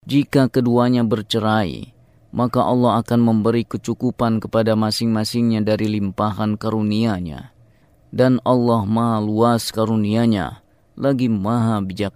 Jika keduanya bercerai, maka Allah akan memberi kecukupan kepada masing-masingnya dari limpahan karunia-Nya. Dan Allah Maha luas karunia-Nya, lagi Maha bijaksana.